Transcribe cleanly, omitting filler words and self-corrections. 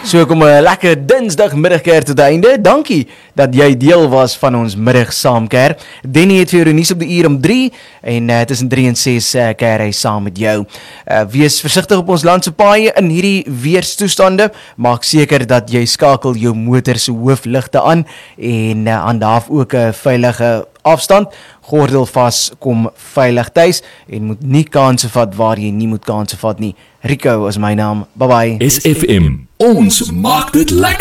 So kom 'n lekker Dinsdagmiddagkeer tot einde. Dankie dat jy deel was van ons middag saamkeer. Denny het vir jou nuus op die uur om 3 en tussen 3 en 6 keer hy saam met jou. Wees versigtig op ons land se paaie in hierdie weerstoestande. Maak seker dat jy skakel jou motor se hoofligte aan en handhaaf ook 'n veilige afstand. Gordel vas, kom veilig tuis en moet nie kanse vat waar jy nie moet kanse vat nie. Rico is my naam. Bye bye. SFM. Ons maak dit lekker.